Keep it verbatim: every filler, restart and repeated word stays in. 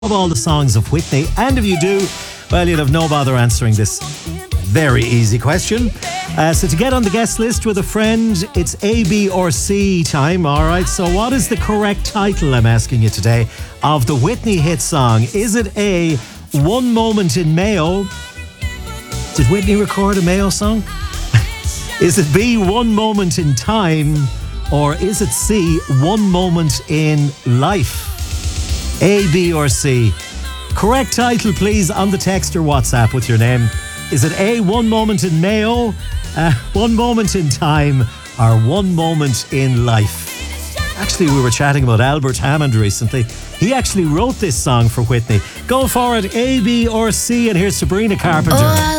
Of all the songs of Whitney, and if you do, well, you'd have no bother answering this very easy question. Uh, so to get on the guest list with a friend, it's A, B or C time. All right, so what is the correct title, I'm asking you today, of the Whitney hit song? Is it A, One Moment in Mayo? Did Whitney record a Mayo song? Is it B, One Moment in Time? Or is it C, One Moment in Life? A, B or C? Correct title, please, on the text or WhatsApp with your name. Is it A, One Moment in Mayo, uh, One Moment in Time, or One Moment in Life? Actually, we were chatting about Albert Hammond recently. He actually wrote this song for Whitney. Go for it, A, B or C, and here's Sabrina Carpenter. Oh,